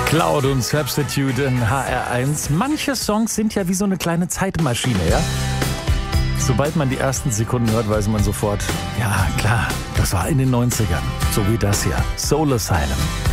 Cloud und Substitute in HR1. Manche Songs sind ja wie so eine kleine Zeitmaschine, ja? Sobald man die ersten Sekunden hört, weiß man sofort, ja klar, das war in den 90ern. So wie das hier. Soul Asylum.